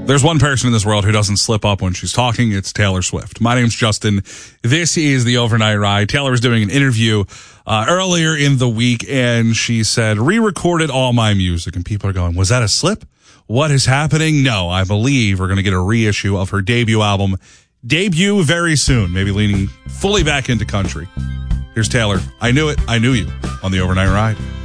There's one person in this world who doesn't slip up when she's talking. It's Taylor Swift. My name's Justin. This is the Overnight Ride. Taylor was doing an interview earlier in the week, and she said, re-recorded all my music. And people are going, was that a slip? What is happening? No, I believe we're going to get a reissue of her debut album. Debut very soon, maybe leaning fully back into country. Here's Taylor. I Knew It, I Knew You on the Overnight Ride.